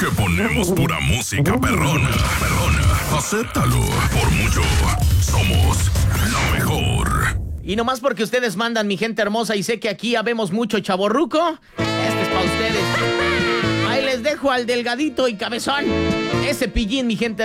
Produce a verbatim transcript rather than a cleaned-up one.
que ponemos pura música perrona. Perrona. Acéptalo. Por mucho, somos la mejor. Y nomás porque ustedes mandan, mi gente hermosa, y sé que aquí habemos mucho chavorruco, este es para ustedes. Ahí les dejo al delgadito y cabezón, ese pillín, mi gente.